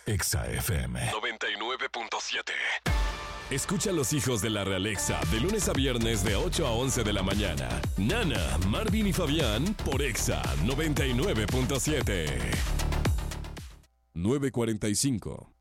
Exa FM 99.7. Escucha a los hijos de la Realexa de lunes a viernes de 8 a 11 de la mañana. Nana, Marvin y Fabián por Exa 99.7. 9:45.